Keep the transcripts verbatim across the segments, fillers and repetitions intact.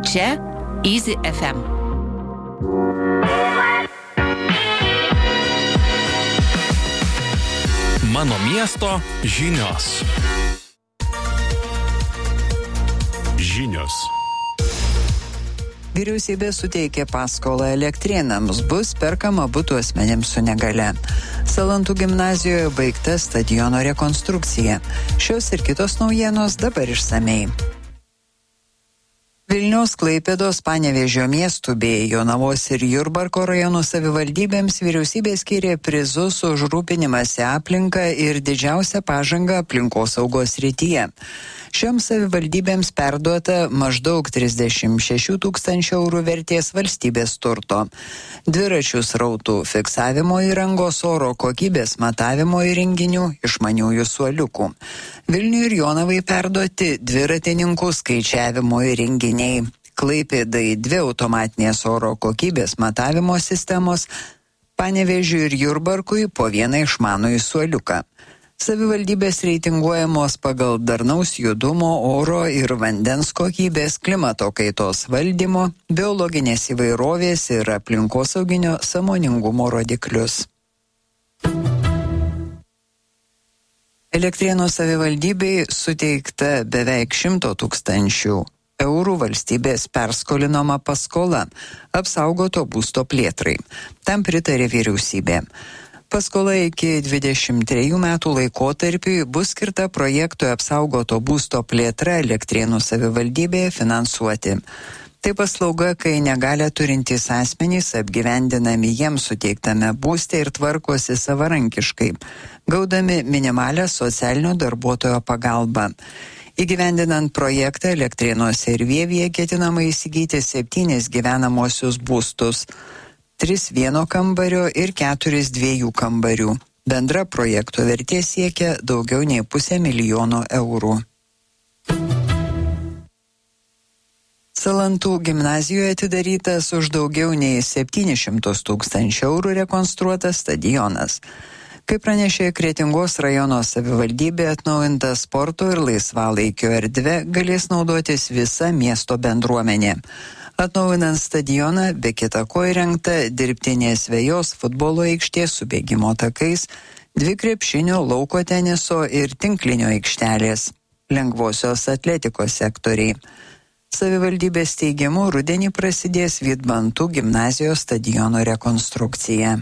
Čia Easy ef em. Mano miesto žinios. Žinios. Vyriausybė suteikė paskolą Elektrėnams, bus perkama butų asmenėms su negale. Salantų gimnazijoje baigta stadiono rekonstrukcija. Šios ir kitos naujienos dabar išsamei. Vilniaus, Klaipėdos, Panevėžio miestų bei Jonavos ir Jurbarko rajonų savivaldybėms vyriausybė skyrė prizus už rūpinimąsi aplinką ir didžiausią pažangą aplinkosaugos srityje. Šioms savivaldybėms perduota maždaug trisdešimt šešių tūkstančių eurų vertės valstybės turto. Dviračių srautų fiksavimo įrangos, oro kokybės matavimo įrenginių, išmaniųjų suoliukų. Vilniui ir Jonavai perduoti dviratininkų skaičiavimo įrenginiai. Klaipėdai dvi automatinės oro kokybės matavimo sistemos, Panevėžiui ir Jurbarkui po vieną išmanųjį suoliuką. Savivaldybės reitinguojamos pagal darnaus judumo, oro ir vandens kokybės, klimato kaitos valdymo, biologinės įvairovės ir aplinkosauginio sąmoningumo rodiklius. Elektrėnų savivaldybei suteikta beveik šimto tūkstančių eurų valstybės perskolinama paskola apsaugoto būsto plėtrai. Tam pritarė vyriausybė. Paskola iki dvidešimt trejų metų laikotarpiui bus skirta projektui apsaugoto būsto plėtra Elektrėnų savivaldybėje finansuoti. Tai paslauga, kai negalią turintys asmenys apgyvendinami jiems suteiktame būste ir tvarkosi savarankiškai, gaudami minimalią socialinio darbuotojo pagalbą. Įgyvendinant projektą Elektrėnuose ir Vievyje ketinama įsigyti septynis gyvenamosius būstus, tris vieno kambario ir keturis dviejų kambarių. Bendra projekto vertė siekia daugiau nei pusę milijono eurų. Salantų gimnazijoje atidarytas už daugiau nei septynis šimtus tūkstančių eurų rekonstruotas stadionas. Kaip pranešė Kretingos rajono savivaldybė, atnaujinta sporto ir laisvalaikio erdvė galės naudotis visa miesto bendruomenė. Atnaujinant stadioną, be kita ko įrengta dirbtinės vejos futbolo aikštė su bėgimo takais, dvi krepšinio, lauko teniso ir tinklinio aikštelės, lengvosios atletikos sektoriai. Savivaldybės teigimu rudenį prasidės Vydmantų gimnazijos stadiono rekonstrukcija.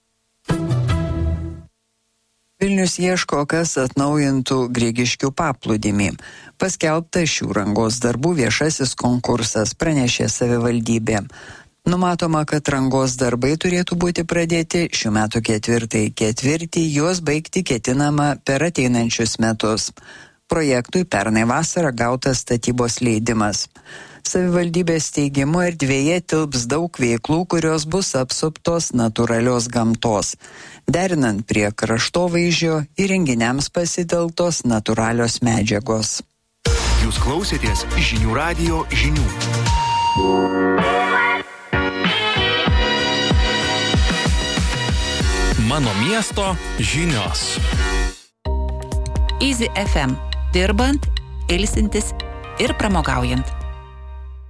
Vilnius ieško, kas atnaujintų Grigiškių paplūdimį. Paskelbtas šių rangos darbų viešasis konkursas, pranešė savivaldybė. Numatoma, kad rangos darbai turėtų būti pradėti šių metų ketvirtąjį ketvirtį, juos baigti ketinama per ateinančius metus. Projektui pernai vasarą gautas statybos leidimas. Savivaldybės teigimu erdvėje tilps daug veiklų, kurios bus apsuptos natūralios gamtos. Derinant prie kraštovaizdžio, įrenginiams pasitelktos natūralios medžiagos. Jūs klausėtės žinių radijo žinių. Mano miesto žinios. Easy ef em. Dirbant, ilsintis ir pramogaujant.